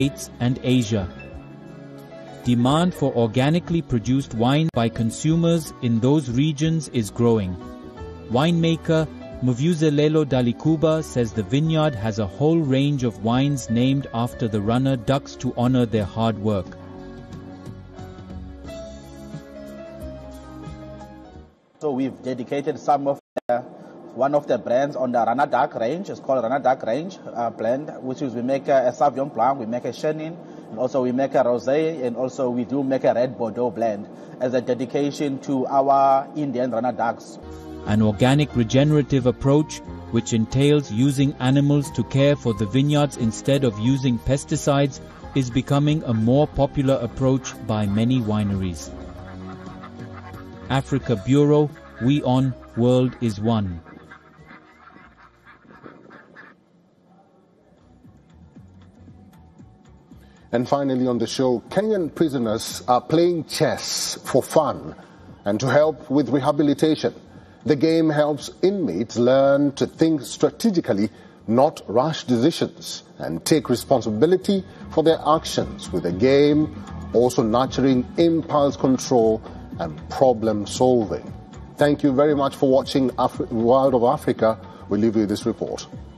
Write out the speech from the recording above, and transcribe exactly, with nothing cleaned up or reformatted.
States and Asia. Demand for organically produced wine by consumers in those regions is growing. Winemaker Mvuzelelo Dalikuba says the vineyard has a whole range of wines named after the runner ducks to honor their hard work. So we've dedicated some of the, one of the brands on the Runner Duck range. It's called Runner Duck range uh, blend, which is we make a, a Sauvignon Blanc, we make a Chenin, and also we make a Rosé, and also we do make a Red Bordeaux blend as a dedication to our Indian Runner Ducks. An organic regenerative approach, which entails using animals to care for the vineyards instead of using pesticides, is becoming a more popular approach by many wineries. Africa Bureau, We On, World is One. And finally on the show, Kenyan prisoners are playing chess for fun and to help with rehabilitation. The game helps inmates learn to think strategically, not rush decisions, and take responsibility for their actions, with the game also nurturing impulse control and problem solving. Thank you very much for watching Afri- World of Africa. We leave you with this report.